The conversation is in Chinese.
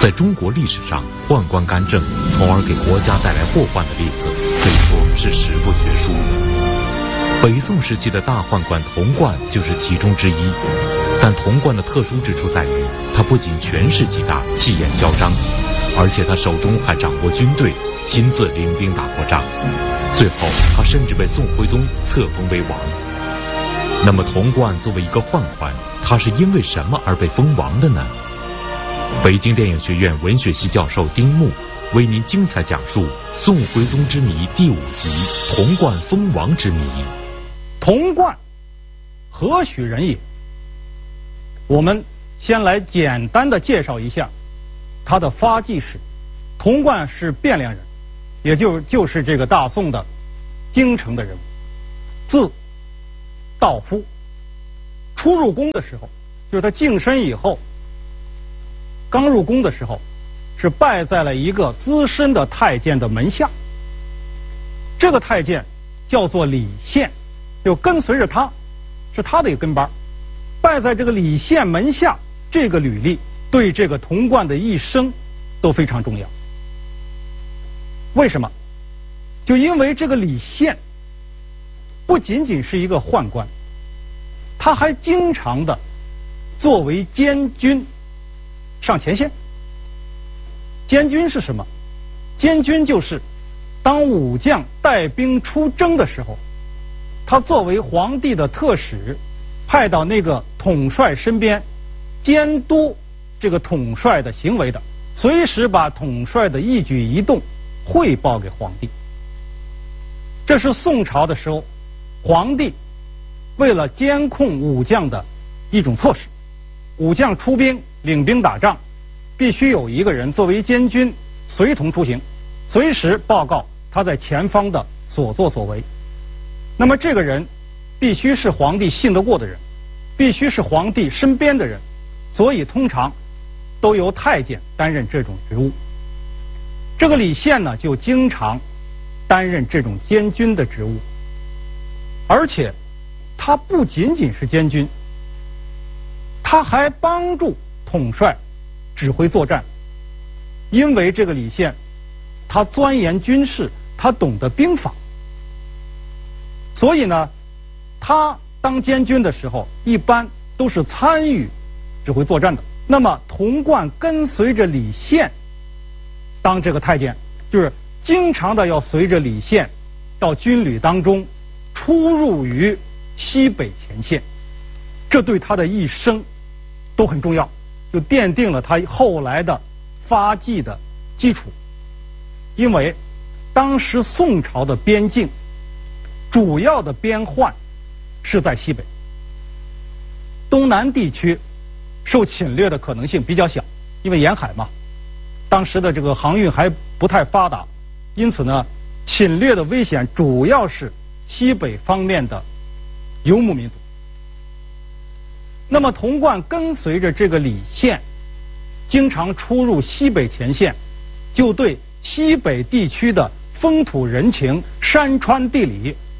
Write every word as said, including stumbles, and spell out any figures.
在中国历史上，宦官干政，从而给国家带来祸患的例子，可以说是十不绝书。北宋时期的大宦官童贯就是其中之一。但童贯的特殊之处在于，他不仅权势极大、气焰嚣张，而且他手中还掌握军队，亲自领兵打过仗。最后，他甚至被宋徽宗册封为王。那么，童贯作为一个宦官，他是因为什么而被封王的呢？北京电影学院文学系教授丁牧为您精彩讲述《宋徽宗之谜》第五集《童贯封王之谜》。 童贯何许人也？我们先来简单的介绍一下他的发迹史。童贯是汴梁人，也就就是这个大宋的京城的人物，字道夫。初入宫的时候，就是他净身以后，刚入宫的时候，是拜在了一个资深的太监的门下。这个太监叫做李宪，就跟随着他，是他的一个跟班。拜在这个李宪门下，这个履历对这个童贯的一生都非常重要。为什么？就因为这个李宪不仅仅是一个宦官，他还经常的作为监军上前线。监军是什么？监军就是当武将带兵出征的时候，他作为皇帝的特使，派到那个统帅身边，监督这个统帅的行为的，随时把统帅的一举一动汇报给皇帝。这是宋朝的时候，皇帝为了监控武将的一种措施。武将出兵领兵打仗，必须有一个人作为监军随同出行，随时报告他在前方的所作所为。那么这个人必须是皇帝信得过的人，必须是皇帝身边的人，所以通常都由太监担任这种职务。这个李宪呢，就经常担任这种监军的职务，而且他不仅仅是监军，他还帮助统帅指挥作战。因为这个李宪他钻研军事，他懂得兵法，所以呢他当监军的时候一般都是参与指挥作战的。那么童贯跟随着李宪当这个太监，就是经常的要随着李宪到军旅当中出入于西北前线，这对他的一生都很重要，就奠定了他后来的发迹的基础。因为当时宋朝的边境主要的边患是在西北，东南地区受侵略的可能性比较小，因为沿海嘛，当时的这个航运还不太发达，因此呢侵略的危险主要是西北方面的游牧民族。那么童贯跟随着这个李宪经常出入西北前线，就对西北地区的风土人情、山川地理